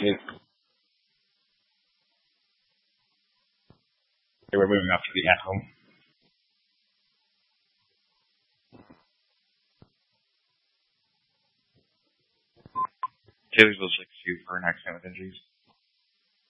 Okay, we're moving up to the at home. Taylor's will 6-2 for an accident with injuries.